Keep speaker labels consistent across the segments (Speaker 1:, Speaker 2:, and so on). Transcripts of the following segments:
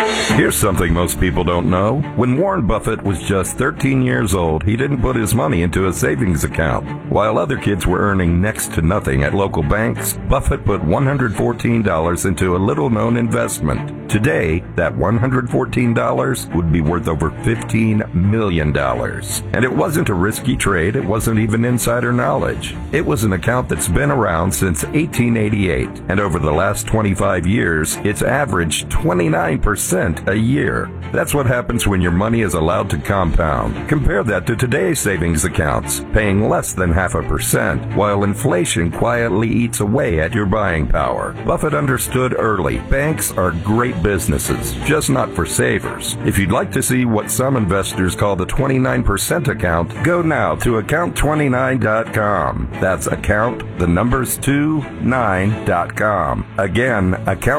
Speaker 1: Here's something most people don't know. When Warren Buffett was just 13 years old, he didn't put his money into a savings account. While other kids were earning next to nothing at local banks, Buffett put $114 into a little-known investment. Today, that $114 would be worth over $15 million. And it wasn't a risky trade. It wasn't even insider knowledge. It was an account that's been around since 1888. And over the last 25 years, it's averaged 29% a year. That's what happens when your money is allowed to compound. Compare that to today's savings accounts, paying less than 0.5%, while inflation quietly eats away at your buying power. Buffett understood early, banks are great businesses, just not for savers. If you'd like to see what some investors call the 29% account, go now to account29.com. That's account29.com. Again,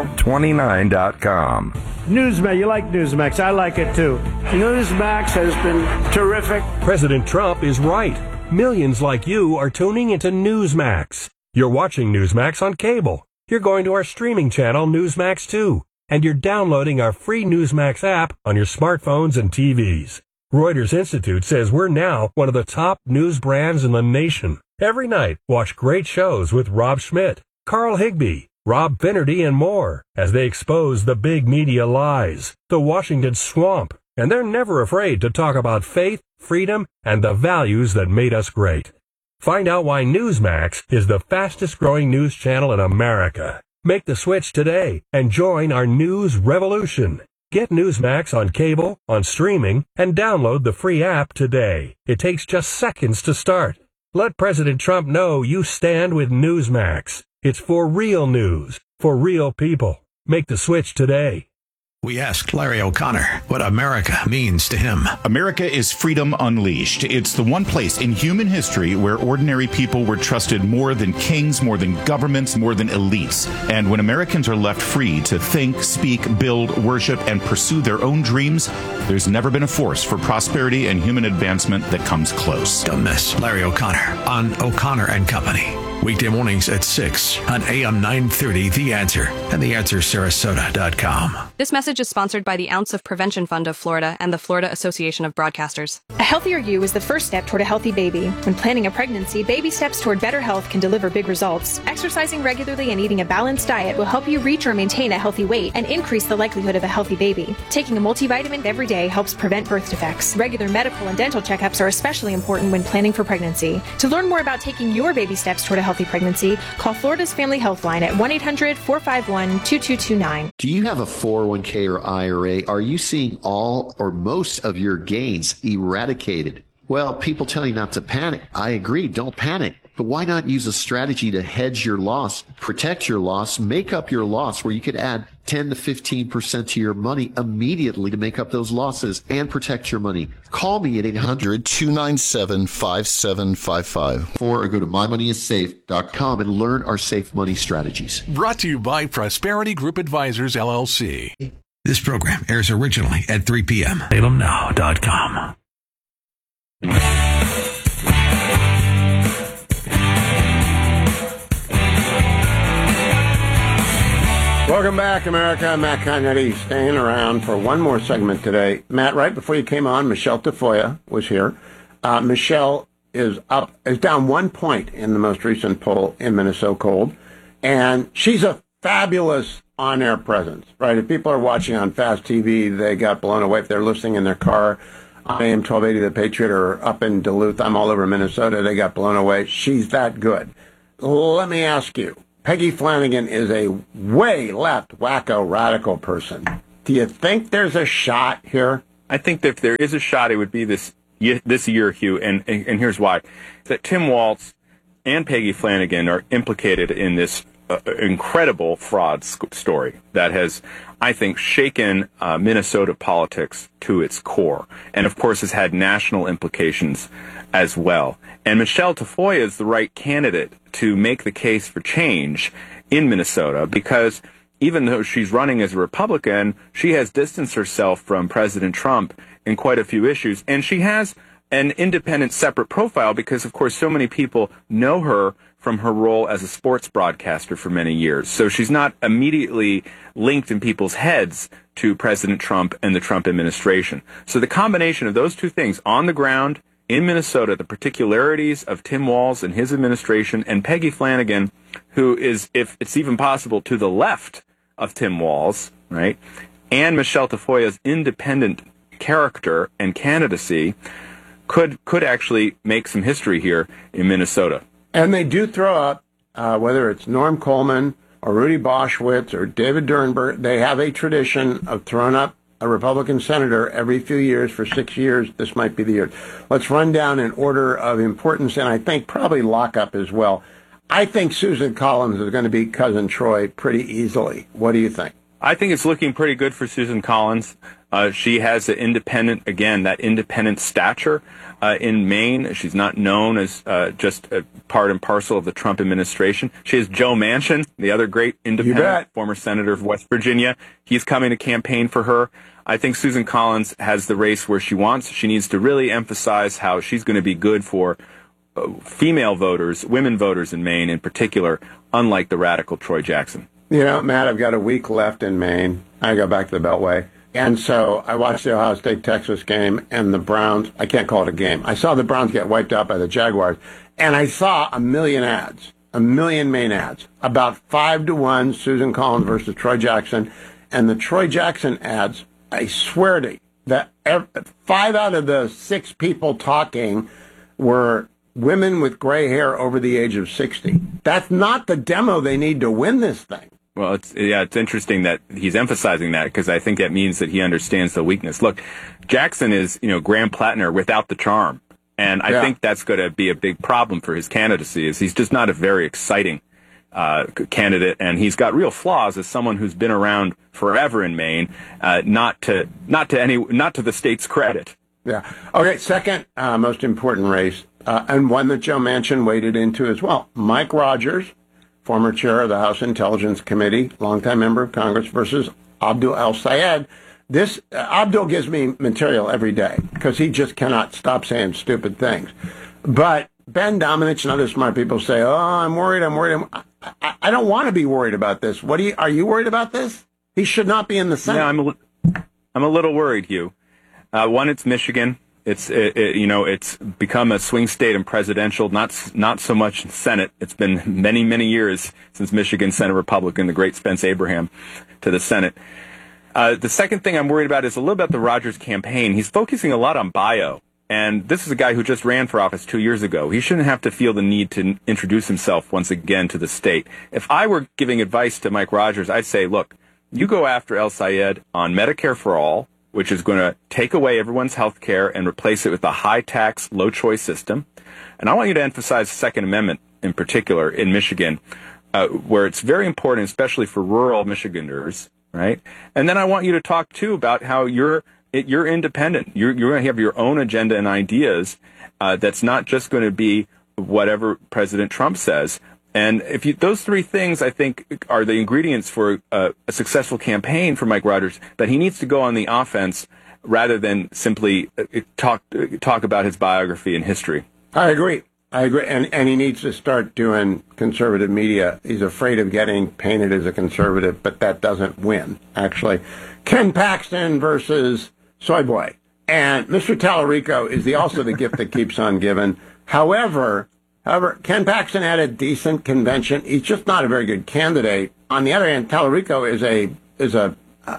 Speaker 1: account29.com.
Speaker 2: Newsmax, you like Newsmax. I like it too. Newsmax has been terrific.
Speaker 3: President Trump is right. Millions like you are tuning into Newsmax. You're watching Newsmax on cable. You're going to our streaming channel, Newsmax 2. And you're downloading our free Newsmax app on your smartphones and TVs. Reuters Institute says we're now one of the top news brands in the nation. Every night, watch great shows with Rob Schmidt, Carl Higbie, Rob Finnerty, and more as they expose the big media lies, the Washington swamp, and they're never afraid to talk about faith, freedom, and the values that made us great. Find out why Newsmax is the fastest growing news channel in America. Make the switch today and join our news revolution. Get Newsmax on cable, on streaming, and download the free app today. It takes just seconds to start. Let President Trump know you stand with Newsmax. It's for real news, for real people. Make the switch today.
Speaker 4: We asked Larry O'Connor what America means to him.
Speaker 5: America is freedom unleashed. It's the one place in human history where ordinary people were trusted more than kings, more than governments, more than elites. And when Americans are left free to think, speak, build, worship, and pursue their own dreams, there's never been a force for prosperity and human advancement that comes close.
Speaker 4: Don't miss Larry O'Connor on O'Connor and Company. Weekday mornings at 6 on AM 930 The Answer and theanswersarasota.com.
Speaker 6: This message is sponsored by the Ounce of Prevention Fund of Florida and the Florida Association of Broadcasters.
Speaker 7: A healthier you is the first step toward a healthy baby. When planning a pregnancy, baby steps toward better health can deliver big results. Exercising regularly and eating a balanced diet will help you reach or maintain a healthy weight and increase the likelihood of a healthy baby. Taking a multivitamin every day helps prevent birth defects. Regular medical and dental checkups are especially important when planning for pregnancy. To learn more about taking your baby steps toward a healthy pregnancy, call Florida's Family Health Line at 1-800-451-2229.
Speaker 8: Do you have a 401k or IRA? Are you seeing all or most of your gains eradicated? Well, people tell you not to panic. I agree, don't panic. But why not use a strategy to hedge your loss, protect your loss, make up your loss, where you could add 10 to 15% to your money immediately to make up those losses and protect your money? Call me at 800-297-5755 or go to mymoneyissafe.com and learn our safe money strategies.
Speaker 9: Brought to you by Prosperity Group Advisors, LLC.
Speaker 4: This program airs originally at 3 p.m. SalemNow.com.
Speaker 2: Welcome back, America. Matt Connetti staying around for one more segment today. Matt, right before you came on, Michelle Tafoya was here. Michelle is down 1 point in the most recent poll in Minnesota Cold, and she's a fabulous on-air presence, right? If people are watching on Fast TV, they got blown away. If they're listening in their car on AM 1280 The Patriot or up in Duluth, I'm all over Minnesota, they got blown away. She's that good. Let me ask you. Peggy Flanagan is a way left, wacko, radical person. Do you think there's a shot here?
Speaker 10: I think that if there is a shot, it would be this year, Hugh, and here's why. That Tim Walz and Peggy Flanagan are implicated in this incredible fraud story that has, I think, shaken Minnesota politics to its core, and of course has had national implications as well. And Michelle Tafoya is the right candidate to make the case for change in Minnesota, because even though she's running as a Republican, she has distanced herself from President Trump in quite a few issues, and she has an independent, separate profile because, of course, so many people know her from her role as a sports broadcaster for many years. So she's not immediately linked in people's heads to President Trump and the Trump administration. So the combination of those two things on the ground in Minnesota, the particularities of Tim Walz and his administration, and Peggy Flanagan, who is, if it's even possible, to the left of Tim Walz, right, and Michelle Tafoya's independent character and candidacy could actually make some history here in Minnesota.
Speaker 2: And they do throw up, whether it's Norm Coleman or Rudy Boschwitz or David Durnberg, they have a tradition of throwing up a Republican senator every few years for 6 years. This might be the year. Let's run down in order of importance, and I think probably lockup as well. I think Susan Collins is going to beat Cousin Troy pretty easily. What do you think?
Speaker 10: I think it's looking pretty good for Susan Collins. She has the independent, again, that independent stature in Maine. She's not known as just a part and parcel of the Trump administration. She has Joe Manchin, the other great independent former senator of West Virginia. He's coming to campaign for her. I think Susan Collins has the race where she wants. She needs to really emphasize how she's going to be good for female voters, women voters in Maine in particular, unlike the radical Troy Jackson.
Speaker 2: You know, Matt, I've got a week left in Maine. I go back to the Beltway. And so I watched the Ohio State-Texas game, and the Browns, I can't call it a game. I saw the Browns get wiped out by the Jaguars, and I saw a million Maine ads, about 5-1 Susan Collins versus Troy Jackson. And the Troy Jackson ads, I swear to you, that 5 out of the 6 people talking were women with gray hair over the age of 60. That's not the demo they need to win this thing.
Speaker 10: Well, it's interesting that he's emphasizing that, because I think that means that he understands the weakness. Look, Jackson is, Graham Plattner without the charm. And I think that's going to be a big problem for his candidacy, is he's just not a very exciting candidate, and he's got real flaws as someone who's been around forever in Maine, not to the state's credit.
Speaker 2: Yeah. Okay, second most important race, and one that Joe Manchin waded into as well. Mike Rogers, former chair of the House Intelligence Committee, longtime member of Congress, versus Abdul El-Sayed. This Abdul gives me material every day because he just cannot stop saying stupid things. But Ben Domenech and other smart people say, "Oh, I'm worried. I don't want to be worried about this. Are you worried about this? He should not be in the Senate."
Speaker 10: Yeah, I'm a little worried, Hugh. One, it's Michigan. It's become a swing state in presidential, not so much in Senate. It's been many, many years since Michigan sent a Republican, the great Spence Abraham, to the Senate. The second thing I'm worried about is a little about the Rogers campaign. He's focusing a lot on bio. And this is a guy who just ran for office 2 years ago. He shouldn't have to feel the need to introduce himself once again to the state. If I were giving advice to Mike Rogers, I'd say, look, you go after El-Sayed on Medicare for All, which is going to take away everyone's health care and replace it with a high-tax, low-choice system. And I want you to emphasize the Second Amendment in particular in Michigan, where it's very important, especially for rural Michiganders, right? And then I want you to talk, too, about how you're independent. You're going to have your own agenda and ideas that's not just going to be whatever President Trump says. And those three things, I think, are the ingredients for a successful campaign for Mike Rogers, that he needs to go on the offense rather than simply talk about his biography and history.
Speaker 2: I agree. And he needs to start doing conservative media. He's afraid of getting painted as a conservative, but that doesn't win, actually. Ken Paxton versus Soy Boy. And Mr. Tallarico is also the gift that keeps on giving. However, Ken Paxton had a decent convention. He's just not a very good candidate. On the other hand, Tallarico is an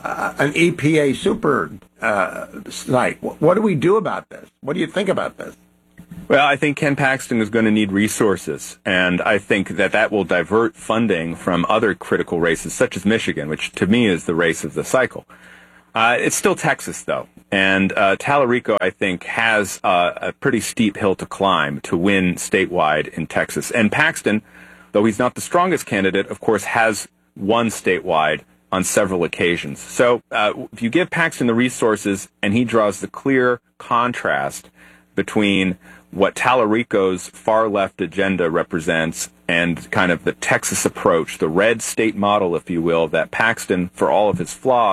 Speaker 2: EPA super site. What do we do about this? What do you think about this?
Speaker 10: Well, I think Ken Paxton is going to need resources, and I think that will divert funding from other critical races, such as Michigan, which to me is the race of the cycle. It's still Texas, though, and Tallarico, I think, has a pretty steep hill to climb to win statewide in Texas. And Paxton, though he's not the strongest candidate, of course, has won statewide on several occasions. So if you give Paxton the resources and he draws the clear contrast between what Tallarico's far-left agenda represents and kind of the Texas approach, the red state model, if you will, that Paxton, for all of his flaws,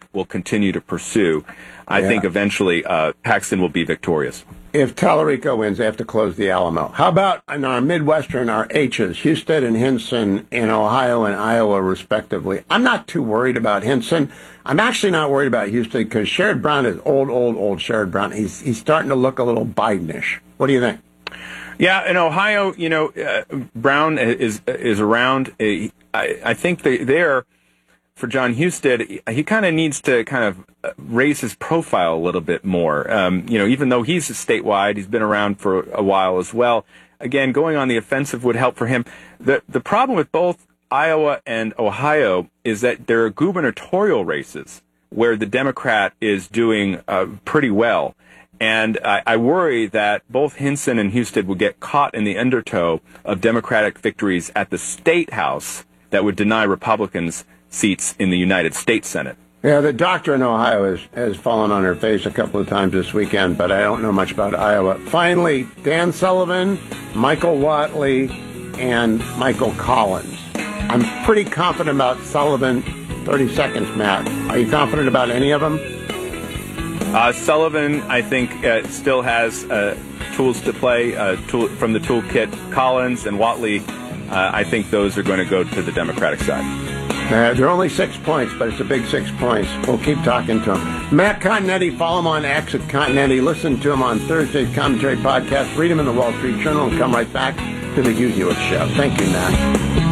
Speaker 10: will continue to pursue, I think eventually Paxton will be victorious.
Speaker 2: If Tallarico wins, they have to close the Alamo. How about in our Midwestern, our H's, Husted and Hinson in Ohio and Iowa, respectively? I'm not too worried about Hinson. I'm actually not worried about Husted because Sherrod Brown is old Sherrod Brown. He's starting to look a little Bidenish. What do you think?
Speaker 10: Yeah, in Ohio, Brown is around. I think there, for John Husted, he kind of needs to raise his profile a little bit more. Even though he's statewide, he's been around for a while as well. Again, going on the offensive would help for him. The problem with both Iowa and Ohio is that there are gubernatorial races where the Democrat is doing pretty well. And I worry that both Hinson and Husted will get caught in the undertow of Democratic victories at the state house that would deny Republicans seats in the United States Senate.
Speaker 2: Yeah, the doctor in Ohio has fallen on her face a couple of times this weekend, but I don't know much about Iowa. Finally, Dan Sullivan, Michael Whatley, and Michael Collins. I'm pretty confident about Sullivan. 30 seconds, Matt. Are you confident about any of them?
Speaker 10: Sullivan, I think, still has tools to play from the toolkit. Collins and Whatley, I think those are going to go to the Democratic side.
Speaker 2: They're only 6 points, but it's a big 6 points. We'll keep talking to him. Matt Continetti, follow him on X at Continetti. Listen to him on Thursday's Commentary Podcast. Read him in the Wall Street Journal and come right back to the Hugh Hewitt Show. Thank you, Matt.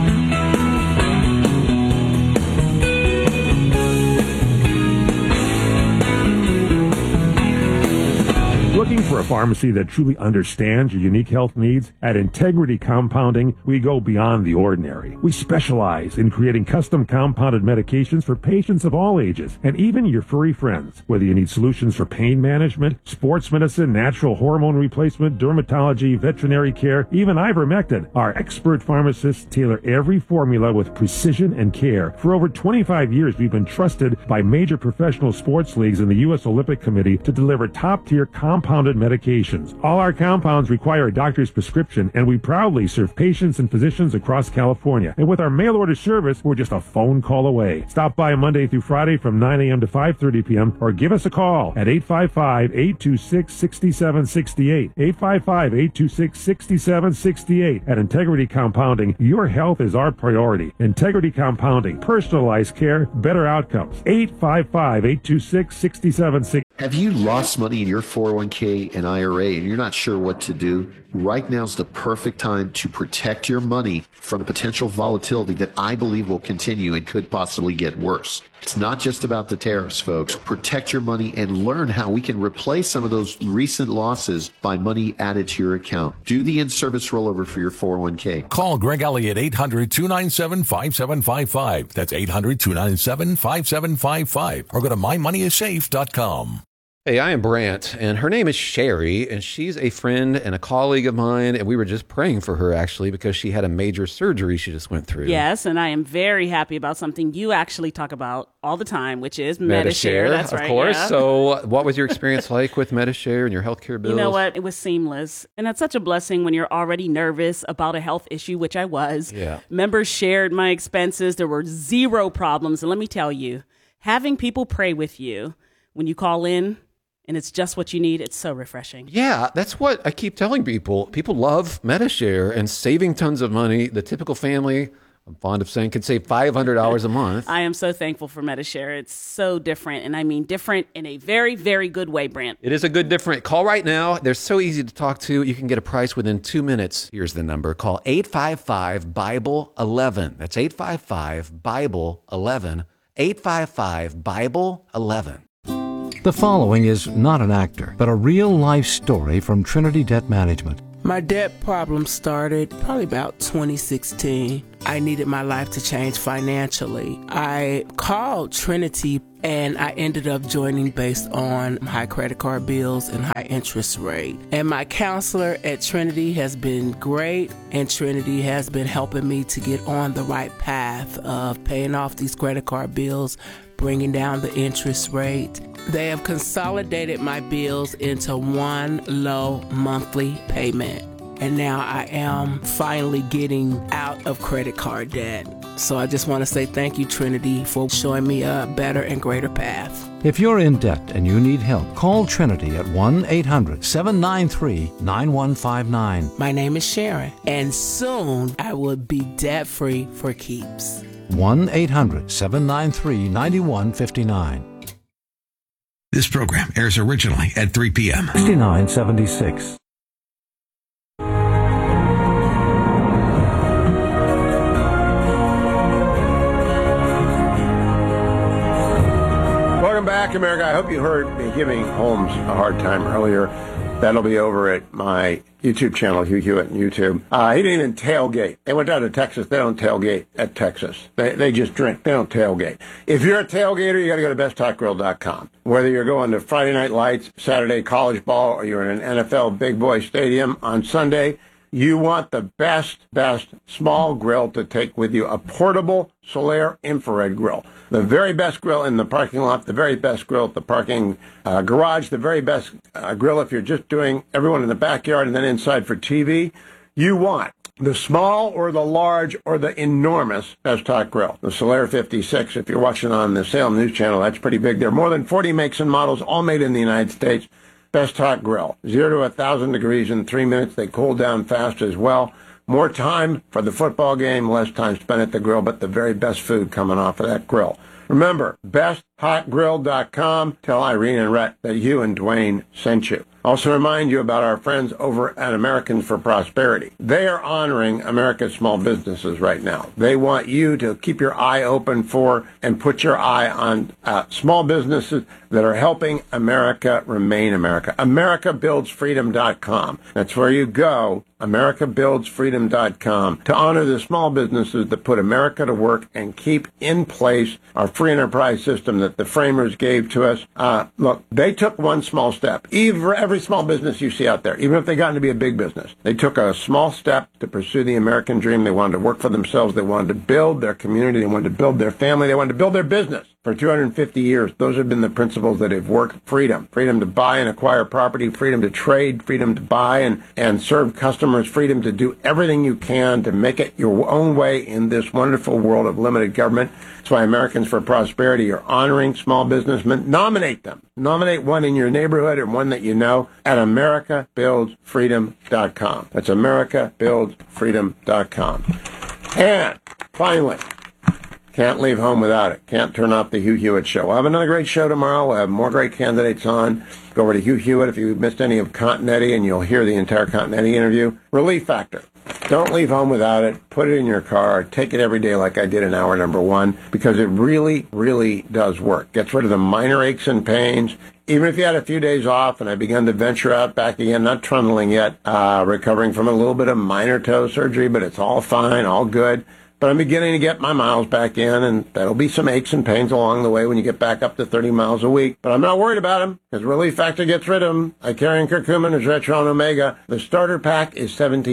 Speaker 3: Looking for a pharmacy that truly understands your unique health needs? At Integrity Compounding, we go beyond the ordinary. We specialize in creating custom compounded medications for patients of all ages, and even your furry friends. Whether you need solutions for pain management, sports medicine, natural hormone replacement, dermatology, veterinary care, even ivermectin, our expert pharmacists tailor every formula with precision and care. For over 25 years, we've been trusted by major professional sports leagues and the U.S. Olympic Committee to deliver top-tier compounded medications. All our compounds require a doctor's prescription, and we proudly serve patients and physicians across California. And with our mail-order service, we're just a phone call away. Stop by Monday through Friday from 9 a.m. to 5:30 p.m. or give us a call at 855-826-6768. 855-826-6768. At Integrity Compounding, your health is our priority. Integrity Compounding, personalized care, better outcomes. 855-826-6768.
Speaker 8: Have you lost money in your 401k and IRA and you're not sure what to do? Right now is the perfect time to protect your money from potential volatility that I believe will continue and could possibly get worse. It's not just about the tariffs, folks. Protect your money and learn how we can replace some of those recent losses by money added to your account. Do the in-service rollover for your 401k.
Speaker 9: Call Greg Elliott 800-297-5755. That's 800-297-5755. Or go to mymoneyissafe.com.
Speaker 11: Hey, I am Brant, and her name is Sherry, and she's a friend and a colleague of mine, and we were just praying for her, actually, because she had a major surgery she just went through.
Speaker 12: Yes, and I am very happy about something you actually talk about all the time, which is Medi-Share. That's right.
Speaker 11: Of course.
Speaker 12: Yeah.
Speaker 11: So what was your experience like with Medi-Share and your healthcare bills?
Speaker 12: You know what? It was seamless, and that's such a blessing when you're already nervous about a health issue, which I was.
Speaker 11: Yeah.
Speaker 12: Members shared my expenses. There were zero problems, and let me tell you, having people pray with you when you call in, and it's just what you need. It's so refreshing.
Speaker 11: Yeah, that's what I keep telling people. People love Medi-Share and saving tons of money. The typical family, I'm fond of saying, can save $500 a month.
Speaker 12: I am so thankful for Medi-Share. It's so different, and I mean different in a very, very good way, Brant.
Speaker 11: It is a good different. Call right now. They're so easy to talk to. You can get a price within 2 minutes. Here's the number. Call 855-BIBLE-11. That's 855-BIBLE-11. 855-BIBLE-11.
Speaker 13: The following is not an actor, but a real-life story from Trinity Debt Management.
Speaker 14: My debt problem started probably about 2016. I needed my life to change financially. I called Trinity and I ended up joining based on high credit card bills and high interest rate. And my counselor at Trinity has been great, and Trinity has been helping me to get on the right path of paying off these credit card bills, bringing down the interest rate. They have consolidated my bills into one low monthly payment. And now I am finally getting out of credit card debt. So I just want to say thank you, Trinity, for showing me a better and greater path.
Speaker 13: If you're in debt and you need help, call Trinity at 1-800-793-9159.
Speaker 14: My name is Sharon, and soon I will be debt-free for keeps.
Speaker 13: 1-800-793-9159.
Speaker 4: This program airs originally at 3 p.m.
Speaker 13: 6976.
Speaker 2: Welcome back, America. I hope you heard me giving Holmes a hard time earlier. That'll be over at my YouTube channel, Hugh Hewitt on YouTube. He didn't even tailgate. They went down to Texas. They don't tailgate at Texas. They just drink. They don't tailgate. If you're a tailgater, you got to go to besttalkgrill.com. Whether you're going to Friday Night Lights, Saturday college ball, or you're in an NFL big boy stadium on Sunday, you want the best small grill to take with you, a portable Solaire infrared grill. The very best grill in the parking lot, the very best grill at the parking garage, the very best grill if you're just doing everyone in the backyard and then inside for TV. You want the small or the large or the enormous Best Talk grill. The Solaire 56, if you're watching on the Salem News Channel, that's pretty big. There are more than 40 makes and models, all made in the United States. Best Talk grill. 0 to 1,000 degrees in 3 minutes. They cool down fast as well. More time for the football game, less time spent at the grill, but the very best food coming off of that grill. Remember, besthotgrill.com. Tell Irene and Rhett that you and Dwayne sent you. Also remind you about our friends over at Americans for Prosperity. They are honoring America's small businesses right now. They want you to keep your eye open for and put your eye on small businesses that are helping America remain America. AmericaBuildsFreedom.com. That's where you go, AmericaBuildsFreedom.com, to honor the small businesses that put America to work and keep in place our free enterprise system that the framers gave to us. Look, they took one small step. Every small business you see out there, even if they got to be a big business, they took a small step to pursue the American dream. They wanted to work for themselves. They wanted to build their community. They wanted to build their family. They wanted to build their business. For 250 years, those have been the principles that have worked. Freedom to buy and acquire property, freedom to trade, freedom to buy and serve customers, freedom to do everything you can to make it your own way in this wonderful world of limited government. That's why Americans for Prosperity are honoring small businessmen. Nominate them. Nominate one in your neighborhood or one that you know at AmericaBuildsFreedom.com. That's AmericaBuildsFreedom.com. And finally, can't leave home without it. Can't turn off the Hugh Hewitt Show. We'll have another great show tomorrow. We'll have more great candidates on. Go over to Hugh Hewitt if you missed any of Continetti, and you'll hear the entire Continetti interview. Relief Factor. Don't leave home without it. Put it in your car. Take it every day like I did in hour number 1, because it really, really does work. Gets rid of the minor aches and pains. Even if you had a few days off, and I begun to venture out back again, not trundling yet, recovering from a little bit of minor toe surgery, but it's all fine, all good. But I'm beginning to get my miles back in, and that'll be some aches and pains along the way when you get back up to 30 miles a week. But I'm not worried about them, because Relief Factor gets rid of them. Icarian Curcumin is Retron Omega. The starter pack is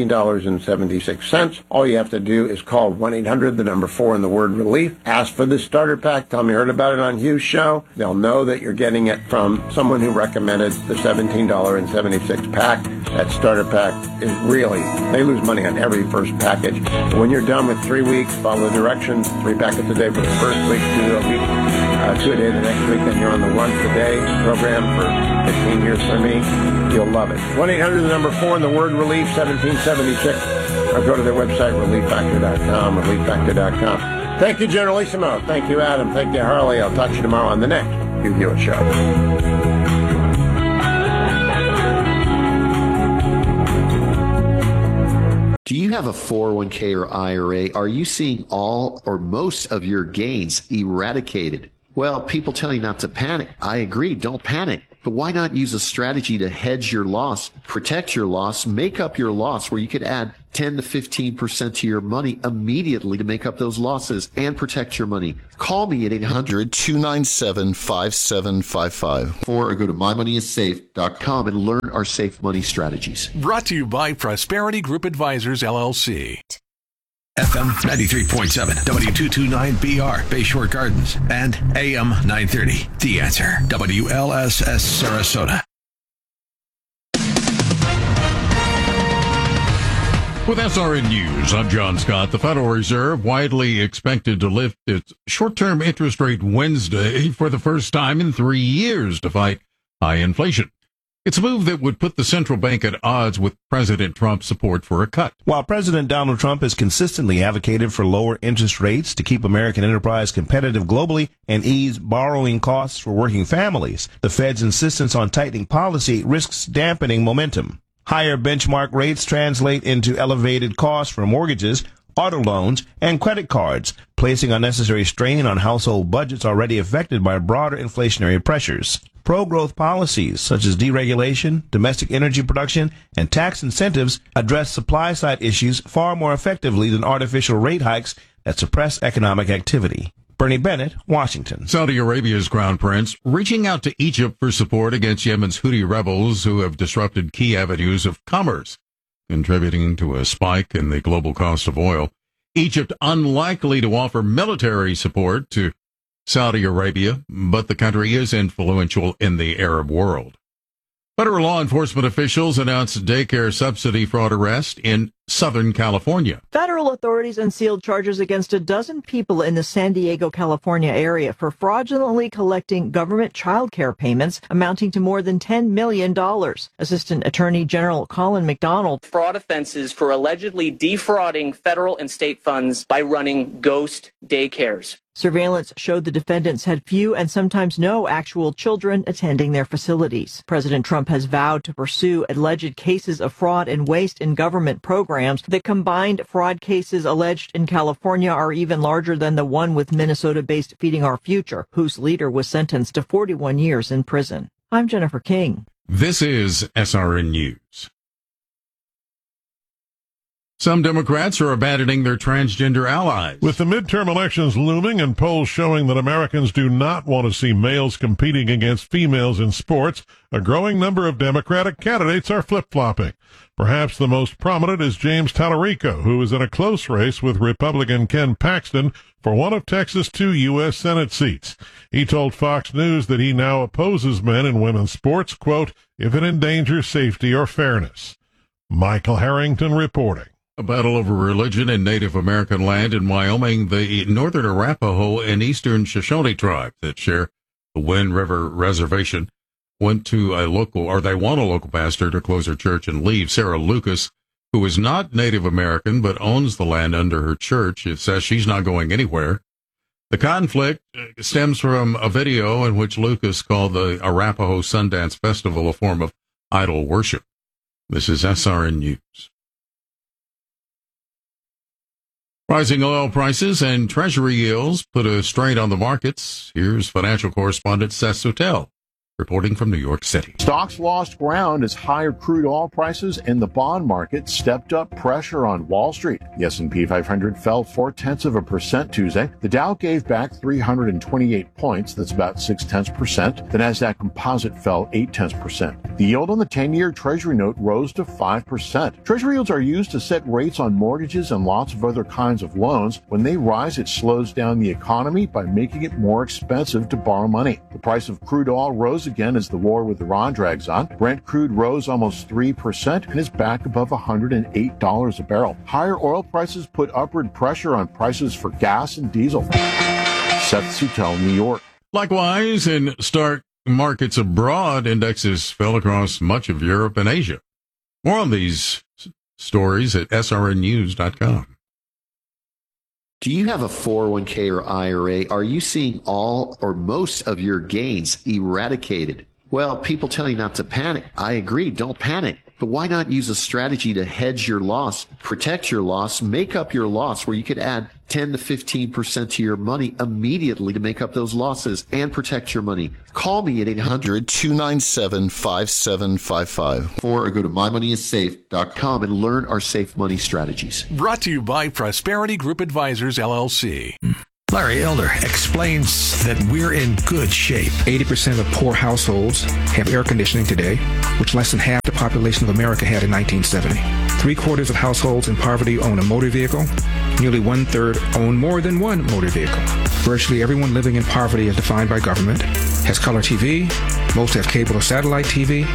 Speaker 2: $17.76. All you have to do is call 1-800, the number 4 and the word relief. Ask for the starter pack. Tell them you heard about it on Hugh's show. They'll know that you're getting it from someone who recommended the $17.76 pack. That starter pack is really, they lose money on every first package. But when you're done with 3 weeks, follow the directions, 3 packets a day for the first week, 2 a week, 2 a day the next week, then you're on the once a day program for 15 years for me. You'll love it. 1-800, the number 4 and the word relief, 1776, or go to their website, relieffactor.com, relieffactor.com. Thank you, Generalissimo. Thank you, Adam. Thank you, Harley. I'll talk to you tomorrow on the next Hugh Hewitt Show.
Speaker 8: Do you have a 401k or IRA? Are you seeing all or most of your gains eradicated? Well, people tell you not to panic. I agree, don't panic. But why not use a strategy to hedge your loss, protect your loss, make up your loss, where you could add 10 to 15% to your money immediately to make up those losses and protect your money? Call me at 800-297-5755 or go to mymoneyissafe.com and learn our safe money strategies.
Speaker 9: Brought to you by Prosperity Group Advisors, LLC.
Speaker 4: FM 93.7, W229BR, Bayshore Gardens, and AM 930, The Answer, WLSS Sarasota.
Speaker 15: With SRN News, I'm John Scott. The Federal Reserve widely expected to lift its short-term interest rate Wednesday for the first time in 3 years to fight high inflation. It's a move that would put the central bank at odds with President Trump's support for a cut.
Speaker 16: While President Donald Trump has consistently advocated for lower interest rates to keep American enterprise competitive globally and ease borrowing costs for working families, the Fed's insistence on tightening policy risks dampening momentum. Higher benchmark rates translate into elevated costs for mortgages, auto loans, and credit cards, placing unnecessary strain on household budgets already affected by broader inflationary pressures. Pro-growth policies such as deregulation, domestic energy production, and tax incentives address supply-side issues far more effectively than artificial rate hikes that suppress economic activity. Bernie Bennett, Washington.
Speaker 15: Saudi Arabia's crown prince reaching out to Egypt for support against Yemen's Houthi rebels who have disrupted key avenues of commerce, contributing to a spike in the global cost of oil. Egypt unlikely to offer military support to Saudi Arabia, but the country is influential in the Arab world. Federal law enforcement officials announced daycare subsidy fraud arrest in Southern California.
Speaker 17: Federal authorities unsealed charges against a dozen people in the San Diego, California area for fraudulently collecting government child care payments amounting to more than $10 million. Assistant Attorney General Colin McDonald.
Speaker 18: Fraud offenses for allegedly defrauding federal and state funds by running ghost daycares.
Speaker 17: Surveillance showed the defendants had few and sometimes no actual children attending their facilities. President Trump has vowed to pursue alleged cases of fraud and waste in government programs. The combined fraud cases alleged in California are even larger than the one with Minnesota-based Feeding Our Future, whose leader was sentenced to 41 years in prison. I'm Jennifer King.
Speaker 15: This is SRN News. Some Democrats are abandoning their transgender allies.
Speaker 19: With the midterm elections looming and polls showing that Americans do not want to see males competing against females in sports, a growing number of Democratic candidates are flip-flopping. Perhaps the most prominent is James Tallarico, who is in a close race with Republican Ken Paxton for one of Texas' 2 U.S. Senate seats. He told Fox News that he now opposes men in women's sports, quote, if it endangers safety or fairness. Michael Harrington reporting.
Speaker 15: A battle over religion in Native American land in Wyoming. The Northern Arapaho and Eastern Shoshone tribes that share the Wind River Reservation went to a local, or they want a local pastor to close her church and leave. Sarah Lucas, who is not Native American but owns the land under her church, it says she's not going anywhere. The conflict stems from a video in which Lucas called the Arapaho Sundance Festival a form of idol worship. This is SRN News. Rising oil prices and treasury yields put a strain on the markets. Here's financial correspondent Seth Suttel reporting from New York City.
Speaker 20: Stocks lost ground as higher crude oil prices and the bond market stepped up pressure on Wall Street. The S&P 500 fell 0.4% Tuesday. The Dow gave back 328 points. That's about 0.6%. The Nasdaq Composite fell 0.8%. The yield on the 10-year Treasury note rose to 5%. Treasury yields are used to set rates on mortgages and lots of other kinds of loans. When they rise, it slows down the economy by making it more expensive to borrow money. The price of crude oil rose again as the war with Iran drags on. Brent crude rose almost 3% and is back above $108 a barrel. Higher oil prices put upward pressure on prices for gas and diesel. Seth Suttel, New York.
Speaker 15: Likewise, in stock markets abroad, indexes fell across much of Europe and Asia. More on these stories at srnnews.com.
Speaker 8: Do you have a 401k or IRA? Are you seeing all or most of your gains eradicated? Well, people tell you not to panic. I agree, don't panic. But why not use a strategy to hedge your loss, protect your loss, make up your loss, where you could add 10 to 15% to your money immediately to make up those losses and protect your money? Call me at 800-297-5755 or go to mymoneyissafe.com and learn our safe money strategies.
Speaker 9: Brought to you by Prosperity Group Advisors, LLC.
Speaker 21: Larry Elder explains that we're in good shape. 80% of poor households have air conditioning today, which less than half the population of America had in 1970. 3/4 of households in poverty own a motor vehicle. Nearly 1/3 own more than one motor vehicle. Virtually everyone living in poverty as defined by government has color TV. Most have cable or satellite TV.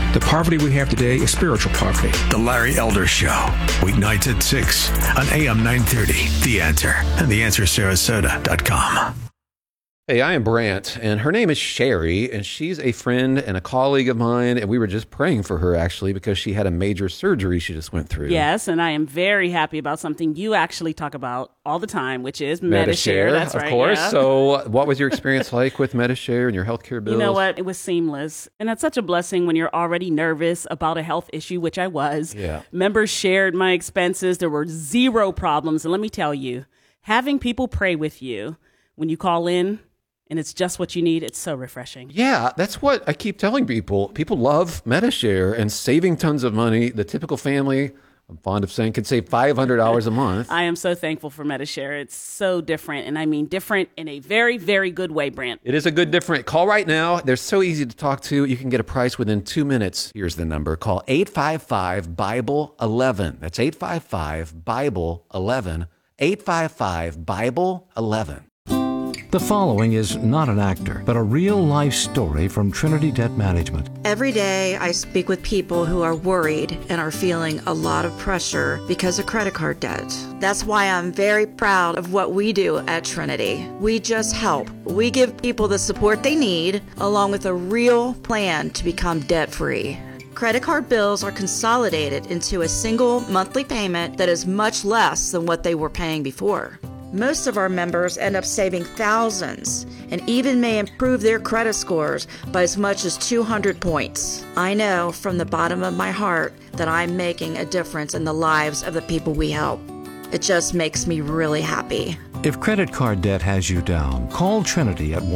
Speaker 21: The poverty we have today is spiritual poverty.
Speaker 4: The Larry Elder Show, weeknights at 6 on AM 930. The Answer and theanswersarasota.com.
Speaker 11: Hey, I am Brant, and her name is Sherry, and she's a friend and a colleague of mine, and we were just praying for her, actually, because she had a major surgery she just went through.
Speaker 12: Yes, and I am very happy about something you actually talk about all the time, which is Medi-Share. That's right,
Speaker 11: of course.
Speaker 12: yeah.
Speaker 11: So what was your experience like with Medi-Share and your healthcare bills?
Speaker 12: You know what? It was seamless. And that's such a blessing when you're already nervous about a health issue, which I was.
Speaker 11: Yeah.
Speaker 12: Members shared my expenses. There were zero problems. And let me tell you, having people pray with you when you call in, and it's just what you need, it's so refreshing.
Speaker 11: Yeah, that's what I keep telling people. People love Medi-Share and saving tons of money. The typical family, I'm fond of saying, could save $500 a month.
Speaker 12: I am so thankful for Medi-Share. It's so different, and I mean different in a very, very good way, Brant.
Speaker 11: It is a good different. Call right now. They're so easy to talk to. You can get a price within 2 minutes. Here's the number. Call 855-BIBLE-11. That's 855-BIBLE-11. 855-BIBLE-11.
Speaker 13: The following is not an actor, but a real-life story from Trinity Debt Management.
Speaker 1: Every day I speak with people who are worried and are feeling a lot of pressure because of credit card debt. That's why I'm very proud of what we do at Trinity. We just help. We give people the support they need, along with a real plan to become debt-free. Credit card bills are consolidated into a single monthly payment that is much less than what they were paying before. Most of our members end up saving thousands and even may improve their credit scores by as much as 200 points. I know from the bottom of my heart that I'm making a difference in the lives of the people we help. It just makes me really happy.
Speaker 13: If credit card debt has you down, call Trinity at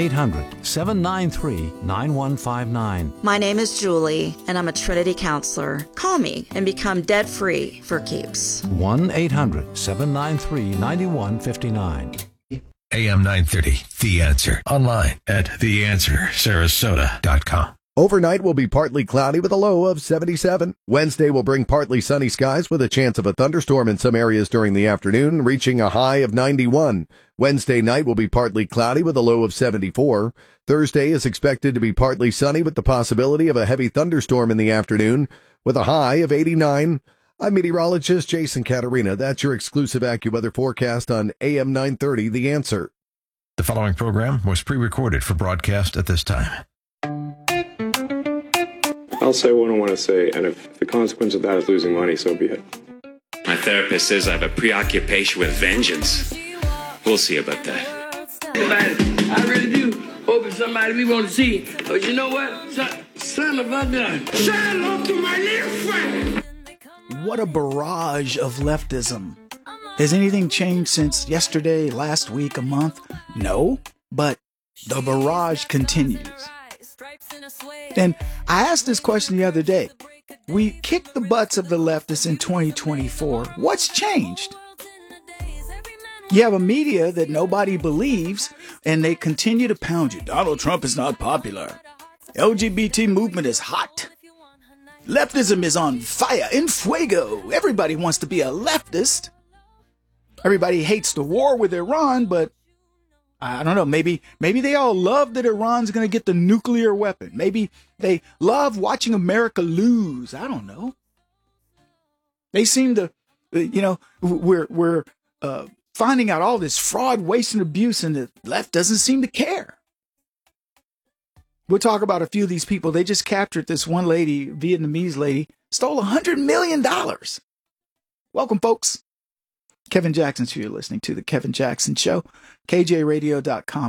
Speaker 13: 1-800-793-9159.
Speaker 1: My name is Julie, and I'm a Trinity counselor. Call me and become debt-free for keeps.
Speaker 13: 1-800-793-9159.
Speaker 4: AM 930, The Answer. Online at theanswersarasota.com.
Speaker 22: Overnight will be partly cloudy with a low of 77. Wednesday will bring partly sunny skies with a chance of a thunderstorm in some areas during the afternoon, reaching a high of 91. Wednesday night will be partly cloudy with a low of 74. Thursday is expected to be partly sunny with the possibility of a heavy thunderstorm in the afternoon with a high of 89. I'm meteorologist Jason Caterina. That's your exclusive AccuWeather forecast on AM 930, The Answer.
Speaker 4: The following program was pre-recorded for broadcast at this time.
Speaker 23: I'll say what I want to say, and if the consequence of that is losing money, so be it.
Speaker 24: My therapist says I have a preoccupation with vengeance. We'll see about that.
Speaker 25: I really do hope it's somebody we want to see. But you know what? Son of a gun. Shout out to my little friend.
Speaker 26: What a barrage of leftism. Has anything changed since yesterday, last week, a month? No, but the barrage continues. And I asked this question the other day. We kicked the butts of the leftists in 2024. What's changed? You have a media that nobody believes, and they continue to pound you. Donald Trump is not popular. LGBT movement is hot. Leftism is on fire, en fuego. Everybody wants to be a leftist. Everybody hates the war with Iran, but I don't know, maybe they all love that Iran's going to get the nuclear weapon. Maybe they love watching America lose. I don't know. They seem to, we're finding out all this fraud, waste, and abuse, and the left doesn't seem to care. We'll talk about a few of these people. They just captured this one lady, Vietnamese lady, stole $100 million. Welcome, folks. Kevin Jackson Show. You're listening to The Kevin Jackson Show. KJRadio.com,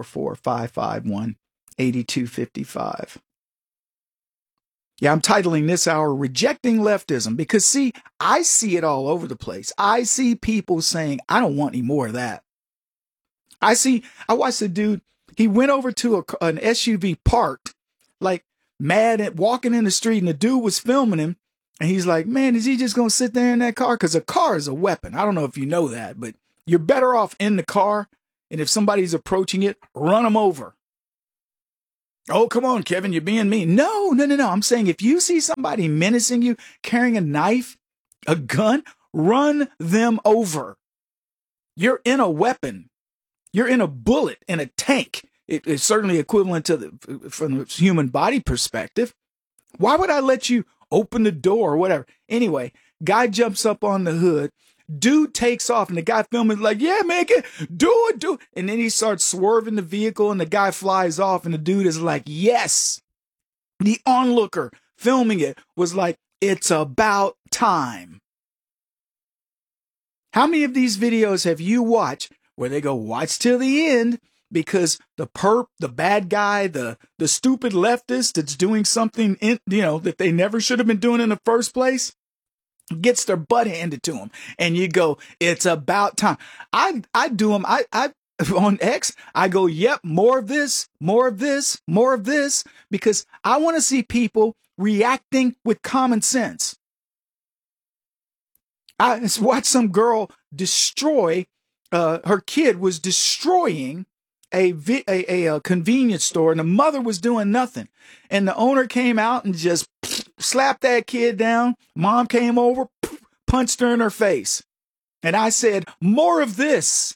Speaker 26: 844-551-8255. Yeah, I'm titling this hour Rejecting Leftism because, see, I see it all over the place. I see people saying, I don't want any more of that. I watched a dude, he went over to an SUV parked, like mad at walking in the street, and the dude was filming him. And he's like, man, is he just going to sit there in that car? Because a car is a weapon. I don't know if you know that, but you're better off in the car. And if somebody's approaching it, run them over. Oh, come on, Kevin, you're being mean. No. I'm saying if you see somebody menacing you, carrying a knife, a gun, run them over. You're in a weapon. You're in a bullet, in a tank. It's certainly equivalent to from the human body perspective. Why would I let you open the door or whatever? Anyway, guy jumps up on the hood. Dude takes off, and the guy filming is like, yeah, man, do it. And then he starts swerving the vehicle, and the guy flies off, and the dude is like, yes. The onlooker filming it was like, it's about time. How many of these videos have you watched where they go, watch till the end, because the perp, the bad guy, the stupid leftist that's doing something, that they never should have been doing in the first place, gets their butt handed to them, and you go, it's about time. I do them. I on X, I go, yep, more of this, because I want to see people reacting with common sense. I watched some girl destroy. Her kid was destroying a convenience store, and the mother was doing nothing, and the owner came out and just slapped that kid down. Mom came over, punched her in her face. And I said, more of this.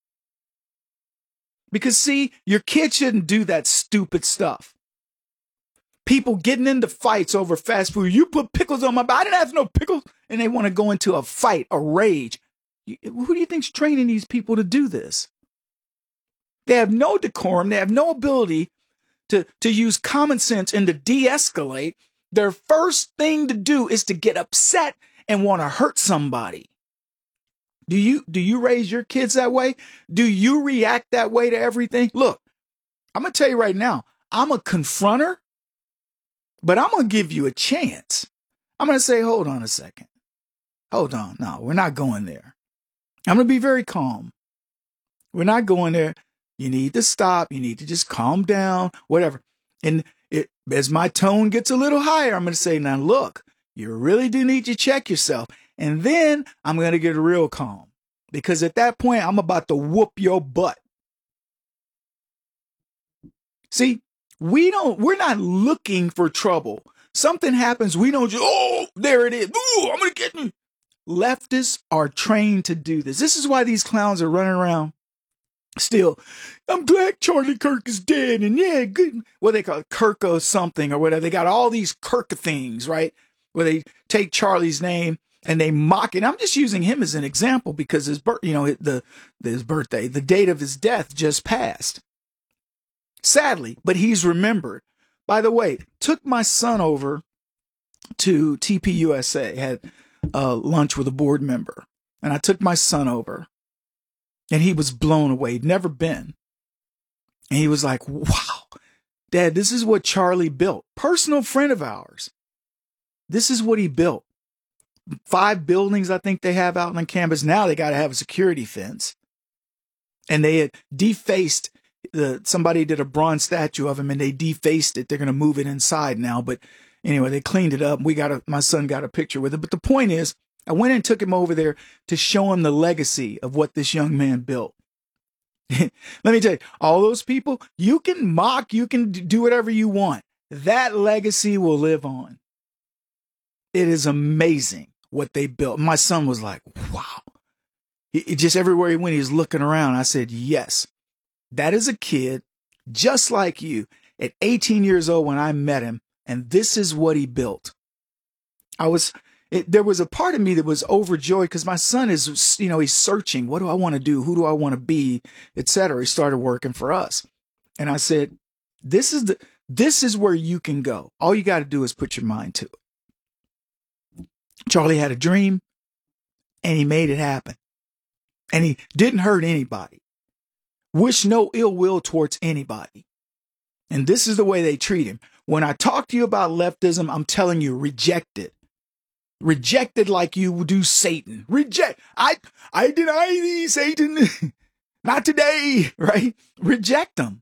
Speaker 26: Because see, your kid shouldn't do that stupid stuff. People getting into fights over fast food. You put pickles on my body. I didn't have no pickles. And they want to go into a fight, a rage. Who do you think's training these people to do this? They have no decorum. They have no ability to use common sense and to de-escalate. Their first thing to do is to get upset and want to hurt somebody. Do you raise your kids that way? Do you react that way to everything? Look, I'm going to tell you right now, I'm a confronter, but I'm going to give you a chance. I'm going to say, hold on a second. Hold on. No, we're not going there. I'm going to be very calm. We're not going there. You need to stop. You need to just calm down, whatever. And as my tone gets a little higher, I'm going to say, now look, you really do need to check yourself. And then I'm going to get real calm, because at that point, I'm about to whoop your butt. See, we're not looking for trouble. Something happens, we don't just, oh, there it is. Ooh, I'm going to get you. Leftists are trained to do this. This is why these clowns are running around. Still, I'm glad Charlie Kirk is dead, and yeah, good. What they call it, Kirko something or whatever. They got all these Kirk things, right? Where they take Charlie's name and they mock it. I'm just using him as an example because his birthday, the date of his death just passed. Sadly, but he's remembered. By the way, took my son over to TPUSA, had lunch with a board member, and I took my son over. And he was blown away. He'd never been. And he was like, wow, Dad, this is what Charlie built. Personal friend of ours. This is what he built. 5 buildings, I think they have out on campus. Now they got to have a security fence. And they had defaced, somebody did a bronze statue of him and they defaced it. They're going to move it inside now. But anyway, they cleaned it up. My son got a picture with it. But the point is, I went and took him over there to show him the legacy of what this young man built. Let me tell you, all those people, you can mock, you can do whatever you want. That legacy will live on. It is amazing what they built. My son was like, wow. He just everywhere he went, he was looking around. I said, yes, that is a kid just like you at 18 years old when I met him. And this is what he built. There was a part of me that was overjoyed because my son is, he's searching. What do I want to do? Who do I want to be? Etc. He started working for us. And I said, this is where you can go. All you got to do is put your mind to it. Charlie had a dream and he made it happen. And he didn't hurt anybody. Wish no ill will towards anybody. And this is the way they treat him. When I talk to you about leftism, I'm telling you, reject it. Reject it like you do Satan. Reject. I deny thee, Satan. Not today, right? Reject them.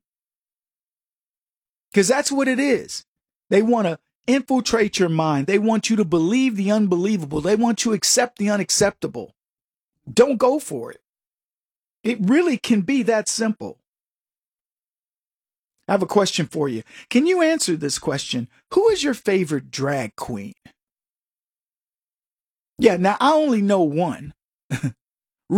Speaker 26: Because that's what it is. They want to infiltrate your mind. They want you to believe the unbelievable. They want you to accept the unacceptable. Don't go for it. It really can be that simple. I have a question for you. Can you answer this question? Who is your favorite drag queen? Yeah, now I only know one,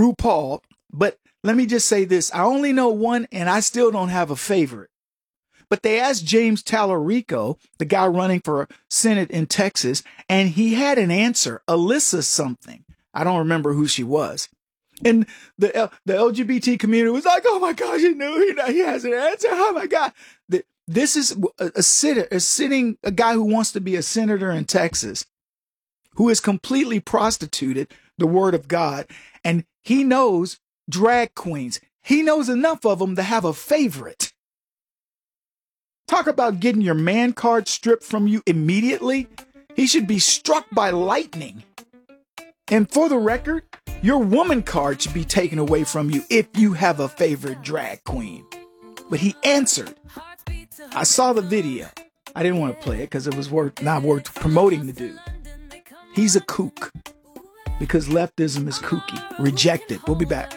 Speaker 26: RuPaul, but let me just say this. I only know one and I still don't have a favorite. But they asked James Tallarico, the guy running for Senate in Texas, and he had an answer, Alyssa something. I don't remember who she was. And the LGBT community was like, oh my gosh, he has an answer. Oh my God. This is a guy who wants to be a senator in Texas, who is completely prostituted the word of God. And he knows drag queens. He knows enough of them to have a favorite. Talk about getting your man card stripped from you immediately. He should be struck by lightning. And for the record, your woman card should be taken away from you if you have a favorite drag queen. But he answered. I saw the video. I didn't want to play it because it was not worth promoting the dude. He's a kook because leftism is kooky. Reject it. We'll be back.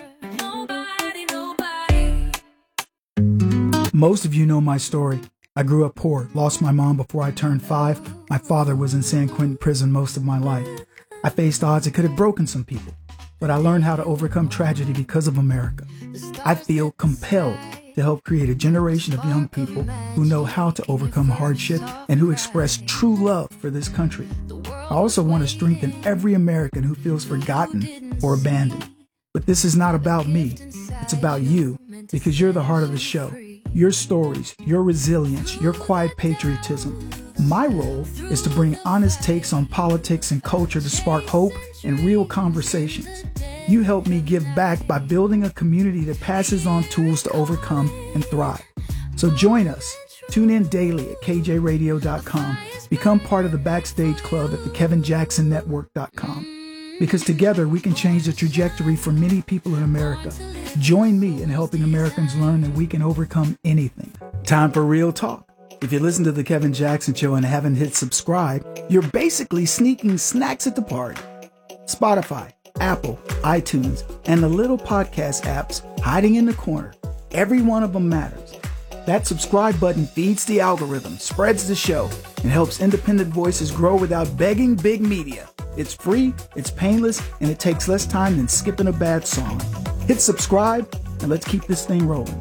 Speaker 26: Most of you know my story. I grew up poor, lost my mom before I turned 5. My father was in San Quentin prison most of my life. I faced odds that could have broken some people, but I learned how to overcome tragedy because of America. I feel compelled to help create a generation of young people who know how to overcome hardship and who express true love for this country. I also want to strengthen every American who feels forgotten or abandoned. But this is not about me. It's about you, because you're the heart of the show. Your stories, your resilience, your quiet patriotism. My role is to bring honest takes on politics and culture to spark hope and real conversations. You help me give back by building a community that passes on tools to overcome and thrive. So join us. Tune in daily at kjradio.com. Become part of the Backstage Club at thekevinjacksonnetwork.com. Because together we can change the trajectory for many people in America. Join me in helping Americans learn that we can overcome anything. Time for real talk. If you listen to The Kevin Jackson Show and haven't hit subscribe, you're basically sneaking snacks at the party. Spotify, Apple, iTunes, and the little podcast apps hiding in the corner. Every one of them matters. That subscribe button feeds the algorithm, spreads the show, and helps independent voices grow without begging big media. It's free, it's painless, and it takes less time than skipping a bad song. Hit subscribe, and let's keep this thing rolling.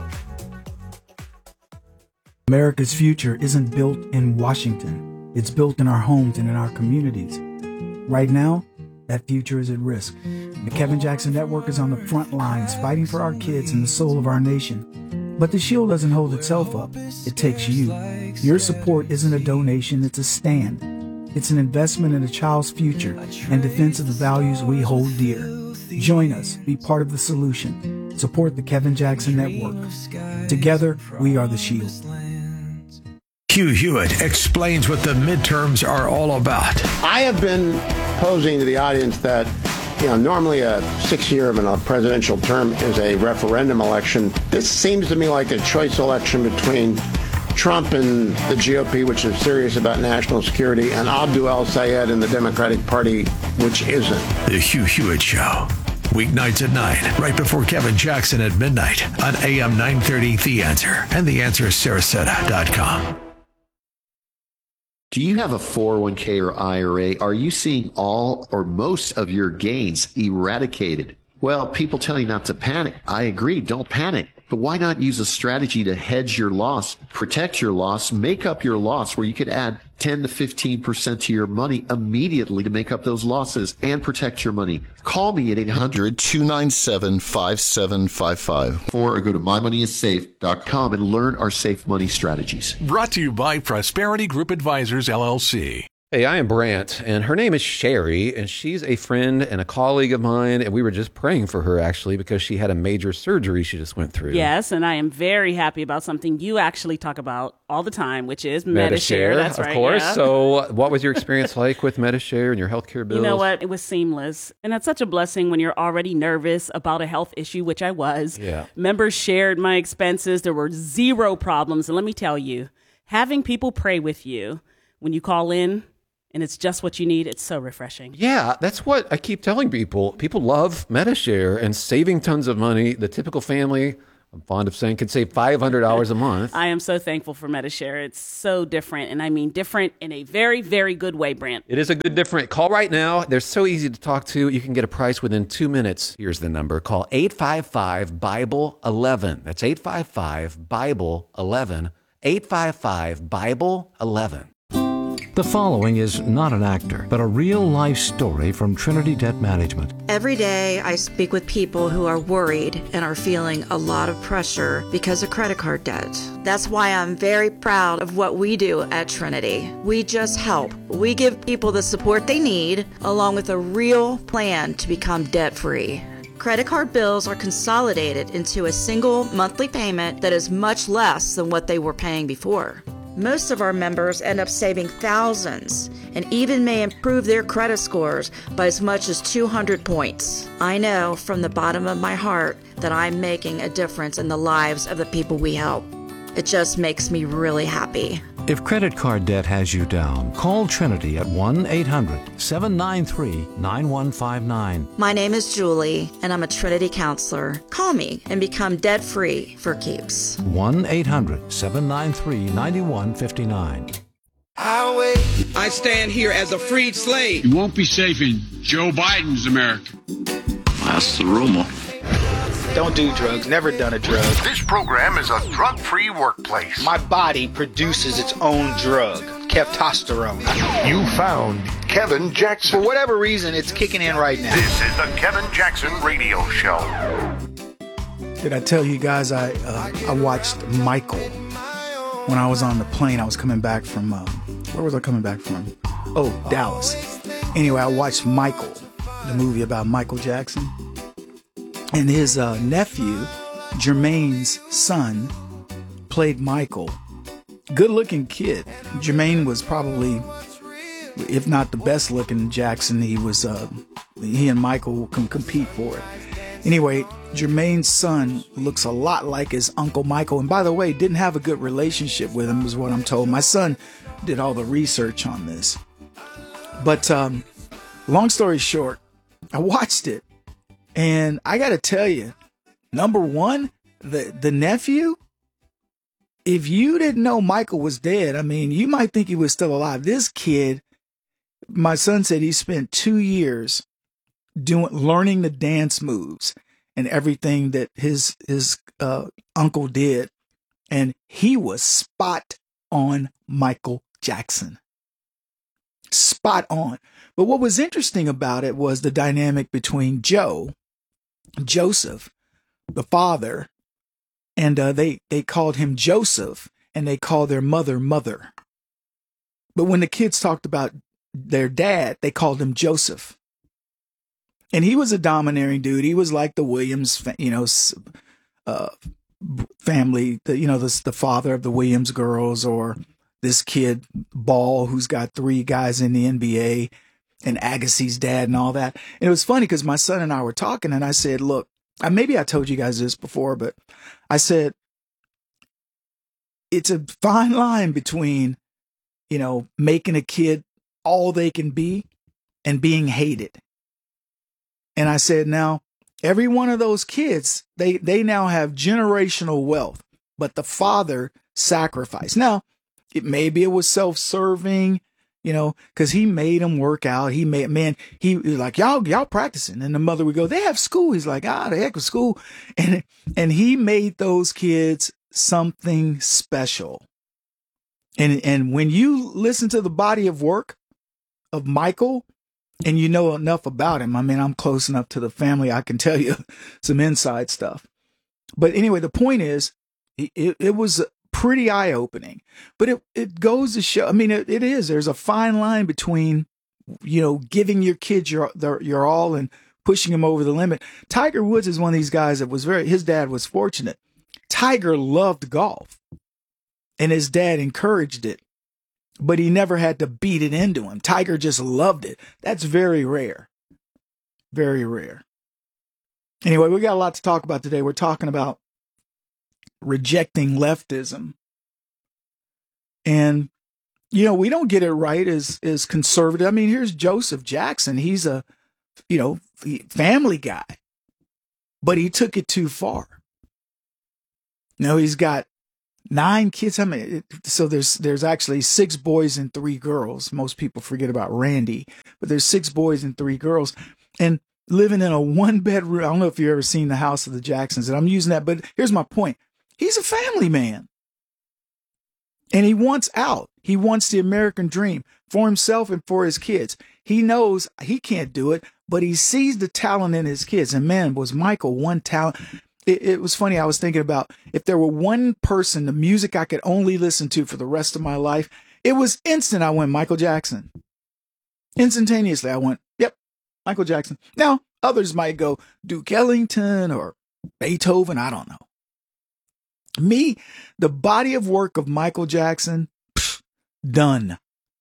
Speaker 26: America's future isn't built in Washington. It's built in our homes and in our communities. Right now, that future is at risk. The Kevin Jackson Network is on the front lines fighting for our kids and the soul of our nation. But the shield doesn't hold itself up. It takes you. Your support isn't a donation, it's a stand. It's an investment in a child's future and defense of the values we hold dear. Join us. Be part of the solution. Support the Kevin Jackson Network. Together, we are the shield.
Speaker 4: Hugh Hewitt explains what the midterms are all about.
Speaker 2: I have been posing to the audience that, normally a 6-year of a presidential term is a referendum election. This seems to me like a choice election between Trump and the GOP, which is serious about national security, and Abdul El-Sayed and the Democratic Party, which isn't.
Speaker 4: The Hugh Hewitt Show. Weeknights at 9, right before Kevin Jackson at midnight on AM 930 The Answer and TheAnswerSarasota.com.
Speaker 8: Do you have a 401k or IRA? Are you seeing all or most of your gains eradicated? Well, people tell you not to panic. I agree, don't panic. But why not use a strategy to hedge your loss, protect your loss, make up your loss, where you could add 10 to 15% to your money immediately to make up those losses and protect your money? Call me at 800-297-5755 or go to mymoneyissafe.com and learn our safe money strategies.
Speaker 9: Brought to you by Prosperity Group Advisors, LLC.
Speaker 11: Hey, I am Brant, and her name is Sherry, and she's a friend and a colleague of mine, and we were just praying for her, actually, because she had a major surgery she just went through.
Speaker 12: Yes, and I am very happy about something you actually talk about all the time, which is Medi-Share. That's right.
Speaker 11: Of course.
Speaker 12: Yeah.
Speaker 11: So what was your experience like with Medi-Share and your healthcare bills?
Speaker 12: You know what? It was seamless. And that's such a blessing when you're already nervous about a health issue, which I was.
Speaker 11: Yeah.
Speaker 12: Members shared my expenses. There were zero problems. And let me tell you, having people pray with you when you call in, and it's just what you need, it's so refreshing.
Speaker 11: Yeah, that's what I keep telling people. People love Medi-Share and saving tons of money. The typical family, I'm fond of saying, can save $500 a month.
Speaker 12: I am so thankful for Medi-Share. It's so different, and I mean different in a very, very good way, Brant.
Speaker 11: It is a good different. Call right now. They're so easy to talk to. You can get a price within 2 minutes. Here's the number. Call 855-BIBLE-11. That's 855-BIBLE-11. 855-BIBLE-11.
Speaker 13: The following is not an actor, but a real-life story from Trinity Debt Management.
Speaker 1: Every day, I speak with people who are worried and are feeling a lot of pressure because of credit card debt. That's why I'm very proud of what we do at Trinity. We just help. We give people the support they need, along with a real plan to become debt-free. Credit card bills are consolidated into a single monthly payment that is much less than what they were paying before. Most of our members end up saving thousands and even may improve their credit scores by as much as 200 points. I know from the bottom of my heart that I'm making a difference in the lives of the people we help. It just makes me really happy.
Speaker 13: If credit card debt has you down, call Trinity at 1-800-793-9159.
Speaker 1: My name is Julie, and I'm a Trinity counselor. Call me and become debt-free for keeps.
Speaker 13: 1-800-793-9159.
Speaker 3: I stand here as a freed slave.
Speaker 5: You won't be safe in Joe Biden's America.
Speaker 3: That's the rumor. Don't do drugs. Never done a drug.
Speaker 6: This program is a drug-free workplace.
Speaker 3: My body produces its own drug, testosterone.
Speaker 6: You found Kevin Jackson.
Speaker 3: For whatever reason, it's kicking in right now.
Speaker 6: This is the Kevin Jackson Radio Show.
Speaker 26: Did I tell you guys I watched Michael when I was on the plane? I was coming back from, where was I coming back from? Oh, Dallas. Anyway, I watched Michael, the movie about Michael Jackson. And his nephew, Jermaine's son, played Michael. Good-looking kid. Jermaine was probably, if not the best-looking Jackson. He and Michael can compete for it. Anyway, Jermaine's son looks a lot like his Uncle Michael. And by the way, didn't have a good relationship with him, is what I'm told. My son did all the research on this. But long story short, I watched it. And I got to tell you, number one, the nephew, if you didn't know Michael was dead, I mean, you might think he was still alive. This kid, my son said he spent 2 years learning the dance moves and everything that his uncle did. And he was spot on Michael Jackson. Spot on. But what was interesting about it was the dynamic between Joseph, the father, and they called him Joseph, and they called their mother. But when the kids talked about their dad, they called him Joseph. And he was a domineering dude. He was like the Williams, family, the father of the Williams girls, or this kid Ball, who's got 3 guys in the NBA, and Agassi's dad and all that. And it was funny because my son and I were talking, and I said, look, maybe I told you guys this before, but I said, it's a fine line between, making a kid all they can be and being hated. And I said, now, every one of those kids, they now have generational wealth, but the father sacrificed. Now, maybe it was self-serving, because he made them work out. He was like, y'all practicing. And the mother would go, they have school. He's like, the heck with school. And he made those kids something special. And when you listen to the body of work of Michael and you know enough about him, I mean, I'm close enough to the family, I can tell you some inside stuff. But anyway, the point is, it was pretty eye-opening, but it goes to show, I mean, it is, there's a fine line between, giving your kids your all and pushing them over the limit. Tiger Woods is one of these guys that his dad was fortunate. Tiger loved golf and his dad encouraged it, but he never had to beat it into him. Tiger just loved it. That's very rare. Very rare. Anyway, we got a lot to talk about today. We're talking about rejecting leftism. And, we don't get it right as conservative. I mean, here's Joseph Jackson. He's a, family guy, but he took it too far. He's got 9 kids. So there's actually 6 boys and 3 girls. Most people forget about Randy, but there's 6 boys and 3 girls. And living in a 1-bedroom, I don't know if you've ever seen the house of the Jacksons, and I'm using that, but here's my point. He's a family man. And he wants out. He wants the American dream for himself and for his kids. He knows he can't do it, but he sees the talent in his kids. And man, was Michael one talent. It was funny. I was thinking about if there were one person, the music I could only listen to for the rest of my life, it was instant. I went Michael Jackson. Instantaneously, I went, yep, Michael Jackson. Now, others might go Duke Ellington or Beethoven. I don't know. Me, the body of work of Michael Jackson, done.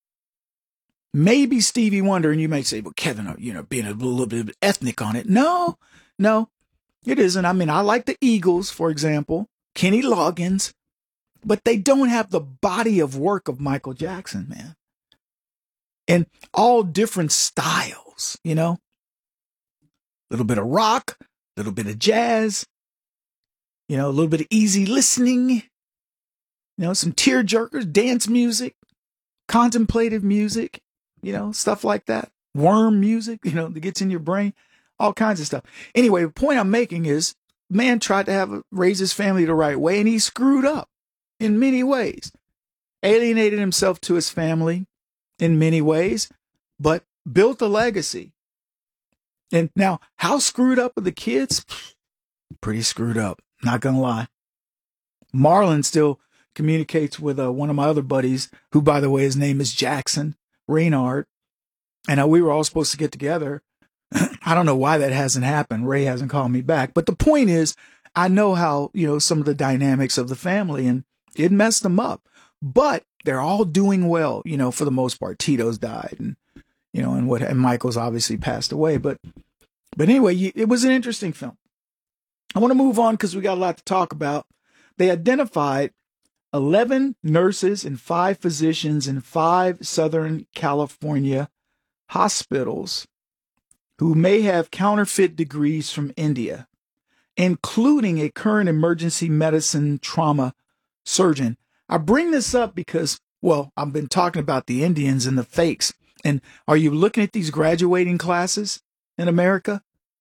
Speaker 26: Maybe Stevie Wonder, and you may say, well, Kevin, being a little bit ethnic on it. No, it isn't. I mean, I like the Eagles, for example, Kenny Loggins, but they don't have the body of work of Michael Jackson, man. And all different styles, a little bit of rock, a little bit of jazz, a little bit of easy listening, some tear jerkers, dance music, contemplative music, stuff like that. Worm music, that gets in your brain, all kinds of stuff. Anyway, the point I'm making is man tried to raise his family the right way, and he screwed up in many ways. Alienated himself to his family in many ways, but built a legacy. And now, how screwed up are the kids? Pretty screwed up. Not gonna lie. Marlon still communicates with one of my other buddies, who, by the way, his name is Jackson Raynard. And we were all supposed to get together. I don't know why that hasn't happened. Ray hasn't called me back. But the point is, I know how, some of the dynamics of the family, and it messed them up. But they're all doing well, for the most part. Tito's died, and and Michael's obviously passed away. But anyway, it was an interesting film. I want to move on because we got a lot to talk about. They identified 11 nurses and 5 physicians in 5 Southern California hospitals who may have counterfeit degrees from India, including a current emergency medicine trauma surgeon. I bring this up because, I've been talking about the Indians and the fakes. And are you looking at these graduating classes in America?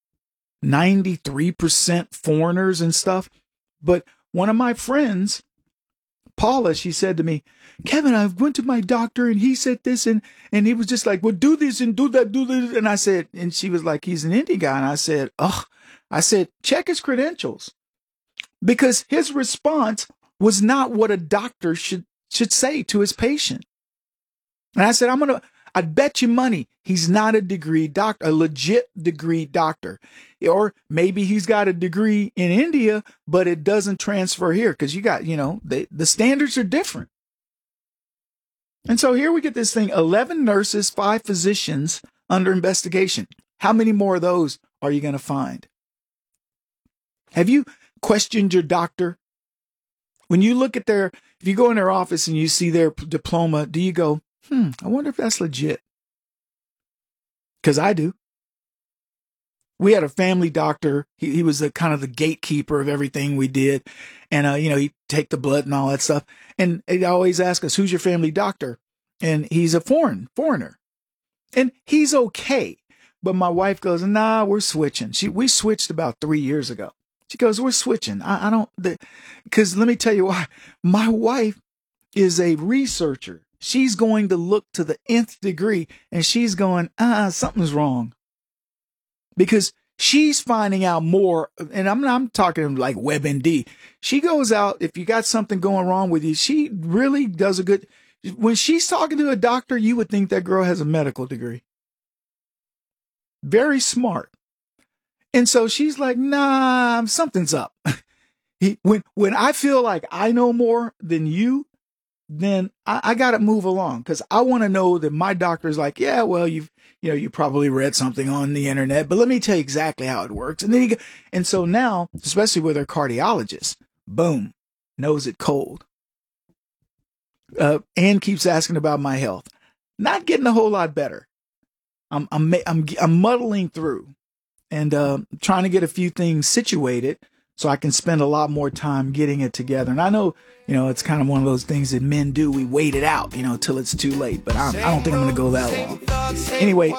Speaker 26: 93% foreigners and stuff. But one of my friends, Paula, she said to me, Kevin, I went to my doctor and he said this, and he was just like, well, do this and do that, do this. And I said, and she was like, he's an Indian guy. And I said, check his credentials, because his response was not what a doctor should say to his patient. And I said, I'd bet you money he's not a degree doctor, a legit degree doctor. Or maybe he's got a degree in India, but it doesn't transfer here because you got, the standards are different. And so here we get this thing, 11 nurses, 5 physicians under investigation. How many more of those are you going to find? Have you questioned your doctor? When you look at if you go in their office and you see their diploma, do you go, I wonder if that's legit? Because I do. We had a family doctor. He was kind of the gatekeeper of everything we did. And, he'd take the blood and all that stuff. And he'd always ask us, who's your family doctor? And he's a foreigner. And he's okay. But my wife goes, nah, we're switching. We switched about 3 years ago. She goes, we're switching. Because let me tell you why. My wife is a researcher. She's going to look to the nth degree, and she's going, something's wrong. Because she's finding out more, and I'm talking like WebMD. She goes out, if you got something going wrong with you, she really does when she's talking to a doctor, you would think that girl has a medical degree. Very smart. And so she's like, nah, something's up. When I feel like I know more than you, then I got to move along, because I want to know that my doctor's like, yeah, well, you probably read something on the internet, but let me tell you exactly how it works. And then and so now, especially with our cardiologist, boom, knows it cold. Ann keeps asking about my health. Not getting a whole lot better. I'm muddling through and trying to get a few things situated so I can spend a lot more time getting it together. And I know, it's kind of one of those things that men do. We wait it out, till it's too late. But I don't think I'm going to go that long. Anyway,